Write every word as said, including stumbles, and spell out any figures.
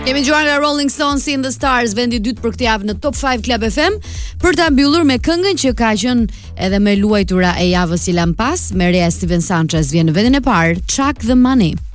Kemi dëgjuar nga Rolling Stones in the Stars, vendi i dytë për këtë javë në Top pesë Club F M, për ta mbyllur me këngën që ka qenë edhe më luajtura e javës që lan pas, Maria Steven Sanchez vjen në vendin e parë, Chuck the Money.